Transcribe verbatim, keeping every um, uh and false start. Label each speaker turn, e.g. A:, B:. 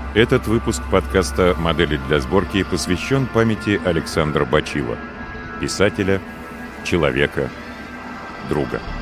A: Этот выпуск подкаста «Модели для сборки» посвящен памяти Александра Бачила, писателя, человека, друга.